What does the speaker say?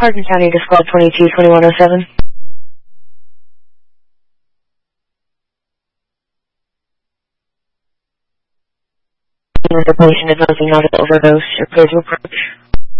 Hardin County to squad 22-2107. The patient advancing not an overdose. Your clear to approach.